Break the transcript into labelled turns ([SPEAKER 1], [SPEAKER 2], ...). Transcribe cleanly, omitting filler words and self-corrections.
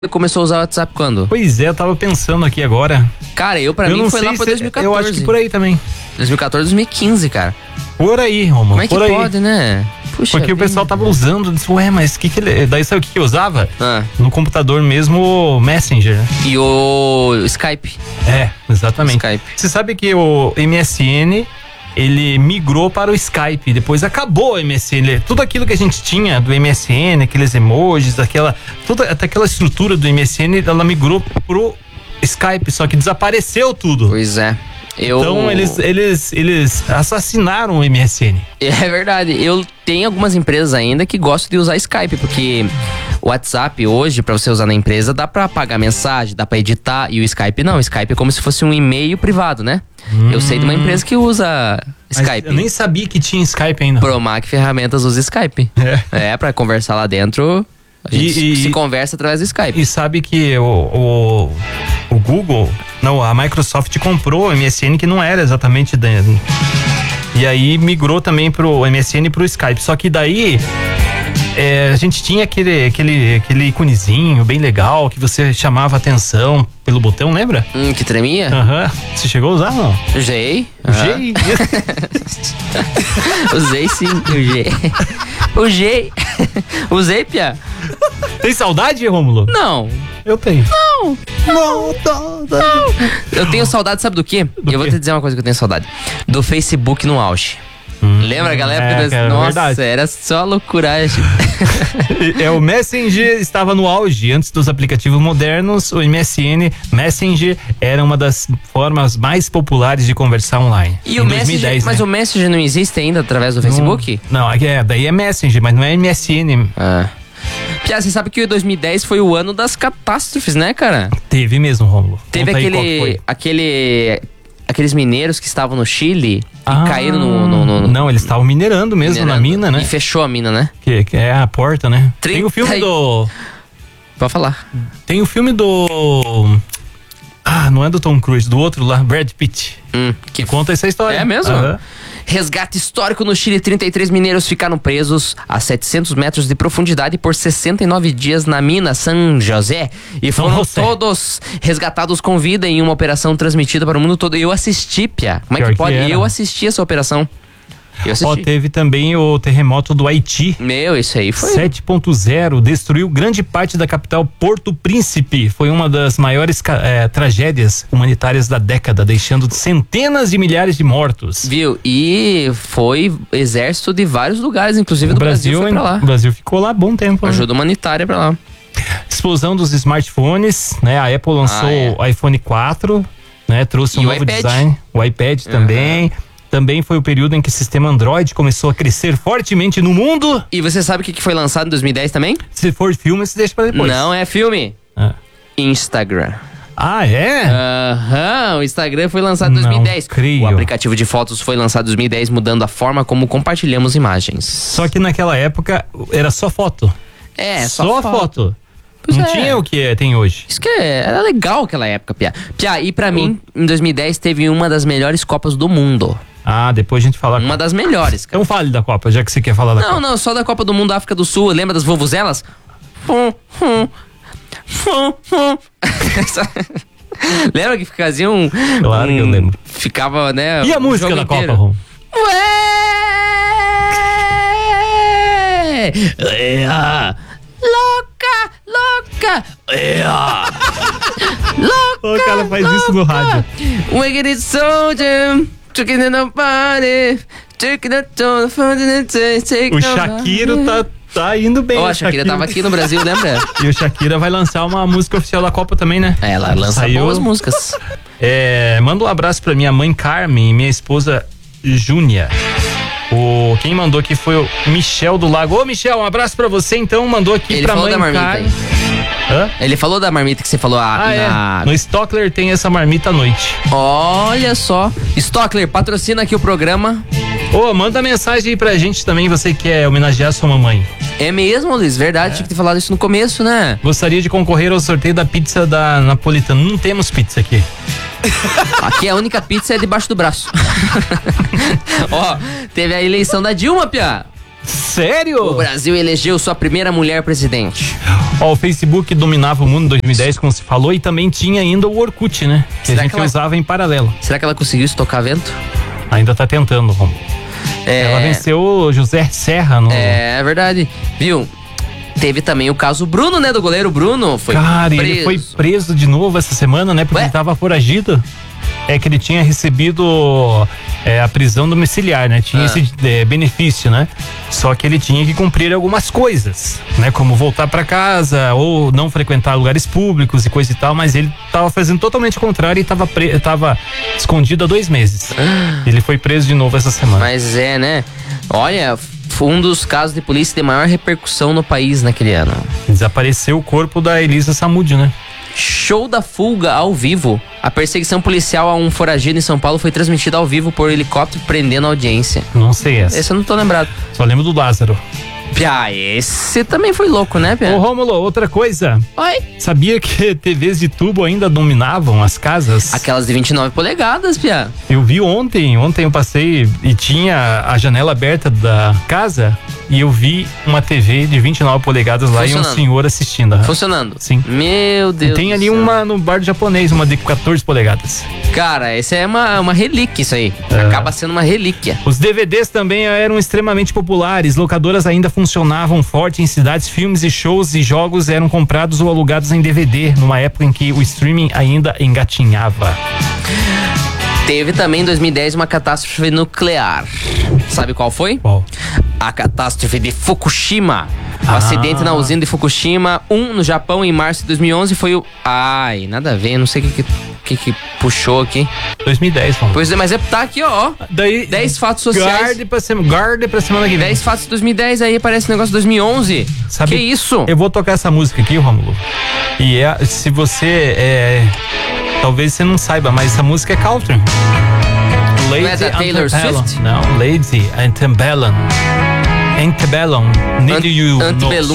[SPEAKER 1] começou a usar o WhatsApp quando?
[SPEAKER 2] Pois é, eu tava pensando aqui agora.
[SPEAKER 1] Cara, pra mim foi lá pra 2014.
[SPEAKER 2] Eu acho que por aí também.
[SPEAKER 1] 2014, 2015, cara.
[SPEAKER 2] Por aí, Romulo.
[SPEAKER 1] Como é que
[SPEAKER 2] por aí.
[SPEAKER 1] pode, né? Puxa,
[SPEAKER 2] porque o pessoal tava usando, disse, ué, mas que ele... Daí sabe o que eu usava? No computador mesmo, o Messenger.
[SPEAKER 1] E o Skype.
[SPEAKER 2] É, exatamente.
[SPEAKER 1] Skype.
[SPEAKER 2] Você sabe que o MSN, ele migrou para o Skype, depois acabou o MSN. Tudo aquilo que a gente tinha do MSN, aqueles emojis, até aquela estrutura do MSN, ela migrou pro Skype, só que desapareceu tudo.
[SPEAKER 1] Pois é.
[SPEAKER 2] Então eles assassinaram o MSN.
[SPEAKER 1] É verdade. Eu tenho algumas empresas ainda que gostam de usar Skype, porque o WhatsApp hoje, pra você usar na empresa, dá pra apagar mensagem, dá pra editar, e o Skype não. O Skype é como se fosse um e-mail privado, né? Eu sei de uma empresa que usa Skype.
[SPEAKER 2] Eu nem sabia que tinha Skype ainda.
[SPEAKER 1] Promac Ferramentas usa Skype. É, pra conversar lá dentro, a gente se conversa através do Skype.
[SPEAKER 2] E sabe que o Google, não, a Microsoft comprou o MSN, que não era exatamente dentro. E aí migrou também pro MSN e pro Skype. Só que daí a gente tinha aquele iconezinho bem legal que você chamava atenção pelo botão, lembra?
[SPEAKER 1] Que tremia?
[SPEAKER 2] Você chegou a usar, não?
[SPEAKER 1] Usei.
[SPEAKER 2] Usei?
[SPEAKER 1] Usei sim, Usei, Pia.
[SPEAKER 2] Tem saudade, Rômulo?
[SPEAKER 1] Não.
[SPEAKER 2] Eu tenho.
[SPEAKER 1] Não. Eu tenho saudade, sabe do quê? Vou te dizer uma coisa que eu tenho saudade. Do Facebook no auge. Lembra aquela época? Nossa, verdade. Era só loucuragem.
[SPEAKER 2] O Messenger estava no auge. Antes dos aplicativos modernos, o MSN Messenger era uma das formas mais populares de conversar online.
[SPEAKER 1] E o Messenger, 2010, mas o Messenger não existe ainda através do Facebook?
[SPEAKER 2] Não, daí é Messenger, mas não é MSN.
[SPEAKER 1] Pia, você sabe que o 2010 foi o ano das catástrofes, né, cara?
[SPEAKER 2] Teve mesmo, Rômulo.
[SPEAKER 1] Teve aqueles mineiros que estavam no Chile e caíram no...
[SPEAKER 2] Não, eles estavam minerando mesmo na mina, né?
[SPEAKER 1] E fechou a mina, né?
[SPEAKER 2] Que é a porta, né? Tem o filme do...
[SPEAKER 1] Pode falar.
[SPEAKER 2] Tem o filme do... não é do Tom Cruise, do outro lá, Brad Pitt. Que conta essa história.
[SPEAKER 1] É mesmo? Resgate histórico no Chile. 33 mineiros ficaram presos a 700 metros de profundidade por 69 dias na mina San José e foram todos resgatados com vida em uma operação transmitida para o mundo todo. Eu assisti, Pia. Como é que pode? Eu assisti essa operação.
[SPEAKER 2] Teve também o terremoto do Haiti.
[SPEAKER 1] Isso aí foi
[SPEAKER 2] 7.0, destruiu grande parte da capital Porto Príncipe. Foi uma das maiores tragédias humanitárias da década, deixando centenas de milhares de mortos.
[SPEAKER 1] Viu? E foi exército de vários lugares, inclusive do Brasil foi pra lá.
[SPEAKER 2] O Brasil ficou lá bom tempo.
[SPEAKER 1] Ajuda humanitária pra lá.
[SPEAKER 2] Explosão dos smartphones, né? A Apple lançou o iPhone 4, né? Trouxe um novo design. O iPad também. Também foi o período em que o sistema Android começou a crescer fortemente no mundo.
[SPEAKER 1] E você sabe o que foi lançado em 2010 também?
[SPEAKER 2] Se for filme, você deixa pra depois.
[SPEAKER 1] Não é filme. Instagram.
[SPEAKER 2] É?
[SPEAKER 1] O Instagram foi lançado em 2010.
[SPEAKER 2] Creio.
[SPEAKER 1] O aplicativo de fotos foi lançado em 2010, mudando a forma como compartilhamos imagens.
[SPEAKER 2] Só que naquela época era só foto.
[SPEAKER 1] Só foto.
[SPEAKER 2] Não tinha o que tem hoje.
[SPEAKER 1] Isso que era legal aquela época, Pia. E pra mim, em 2010 teve uma das melhores Copas do mundo.
[SPEAKER 2] Depois a gente fala.
[SPEAKER 1] Uma das melhores, cara.
[SPEAKER 2] Então fale da Copa, já que você quer falar da Copa.
[SPEAKER 1] Não, só da Copa do Mundo da África do Sul. Lembra das vuvuzelas? Lembra que faziam
[SPEAKER 2] Claro que eu lembro.
[SPEAKER 1] Ficava, né?
[SPEAKER 2] E a música da Copa, Rom?
[SPEAKER 1] Louca!
[SPEAKER 2] O cara faz isso no rádio.
[SPEAKER 1] Wicked soldier, taking in a body, taking a tone,
[SPEAKER 2] o Shakira tá indo bem.
[SPEAKER 1] A Shakira tava aqui no Brasil, lembra?
[SPEAKER 2] E o Shakira vai lançar uma música oficial da Copa também, né?
[SPEAKER 1] Ela lança boas músicas.
[SPEAKER 2] Manda um abraço pra minha mãe Carmen e minha esposa Júnia. Quem mandou aqui foi o Michel do Lago. Ô, Michel, um abraço pra você, então. Mandou aqui
[SPEAKER 1] Ele
[SPEAKER 2] pra
[SPEAKER 1] falou
[SPEAKER 2] mãe
[SPEAKER 1] da marmita. Ele falou da marmita que você falou.
[SPEAKER 2] No Stockler tem essa marmita à noite.
[SPEAKER 1] Olha só. Stockler, patrocina aqui o programa.
[SPEAKER 2] Manda mensagem aí pra gente também, você que quer homenagear sua mamãe.
[SPEAKER 1] É mesmo, Luiz, verdade, tinha que ter falado isso no começo, né?
[SPEAKER 2] Gostaria de concorrer ao sorteio da pizza da Napolitana. Não temos pizza aqui.
[SPEAKER 1] Aqui a única pizza é debaixo do braço. Teve a eleição da Dilma, Pia.
[SPEAKER 2] Sério?
[SPEAKER 1] O Brasil elegeu sua primeira mulher presidente.
[SPEAKER 2] Ó, o Facebook dominava o mundo em 2010, como se falou, e também tinha ainda o Orkut, né? Que a gente usava em paralelo.
[SPEAKER 1] Será que ela conseguiu estocar vento?
[SPEAKER 2] Ainda tá tentando, Romulo. Ela venceu o José Serra no...
[SPEAKER 1] É verdade. Viu? Teve também o caso Bruno, né? Do goleiro Bruno. Foi preso.
[SPEAKER 2] Ele foi preso de novo essa semana, né? Porque ele tava foragido. É que ele tinha recebido a prisão domiciliar, né? Tinha esse benefício, né? Só que ele tinha que cumprir algumas coisas, né? Como voltar pra casa ou não frequentar lugares públicos e coisa e tal, mas ele tava fazendo totalmente o contrário e tava escondido há 2 meses. Ele foi preso de novo essa semana.
[SPEAKER 1] Mas né? Olha, foi um dos casos de polícia de maior repercussão no país naquele ano.
[SPEAKER 2] Desapareceu o corpo da Elisa Samúdio, né?
[SPEAKER 1] Show da fuga ao vivo. A perseguição policial a um foragido em São Paulo foi transmitida ao vivo por helicóptero prendendo a audiência.
[SPEAKER 2] Não sei essa.
[SPEAKER 1] Esse eu não tô lembrado.
[SPEAKER 2] Só lembro do Lázaro.
[SPEAKER 1] Pia, esse também foi louco, né, Pia?
[SPEAKER 2] Ô, Rômulo, outra coisa.
[SPEAKER 1] Oi?
[SPEAKER 2] Sabia que TVs de tubo ainda dominavam as casas?
[SPEAKER 1] Aquelas de 29 polegadas, Pia.
[SPEAKER 2] Eu vi ontem eu passei e tinha a janela aberta da casa e eu vi uma TV de 29 polegadas lá e um senhor assistindo.
[SPEAKER 1] Funcionando?
[SPEAKER 2] Sim.
[SPEAKER 1] Meu Deus.
[SPEAKER 2] E tem ali uma no bar japonês, uma de 14 polegadas.
[SPEAKER 1] Cara, essa é uma relíquia isso aí. Acaba sendo uma relíquia.
[SPEAKER 2] Os DVDs também eram extremamente populares. Locadoras ainda funcionavam forte em cidades. Filmes e shows e jogos eram comprados ou alugados em DVD, numa época em que o streaming ainda engatinhava.
[SPEAKER 1] Teve também em 2010 uma catástrofe nuclear. Sabe qual foi?
[SPEAKER 2] Qual?
[SPEAKER 1] A catástrofe de Fukushima. O acidente na usina de Fukushima 1 no Japão em março de 2011 foi o... Ai, nada a ver, não sei o que puxou aqui.
[SPEAKER 2] 2010, vamos.
[SPEAKER 1] Pois é, mas tá aqui, ó.
[SPEAKER 2] Daí,
[SPEAKER 1] 10 fatos sociais.
[SPEAKER 2] Guarde pra semana que vem.
[SPEAKER 1] 10 fatos de 2010, aí aparece o negócio de 2011.
[SPEAKER 2] Sabe,
[SPEAKER 1] que isso?
[SPEAKER 2] Eu vou tocar essa música aqui, Rômulo. E se você talvez você não saiba, mas essa música é country.
[SPEAKER 1] Não é da Taylor Swift?
[SPEAKER 2] Não, Lady Antebellum. Antebellum. Need you know.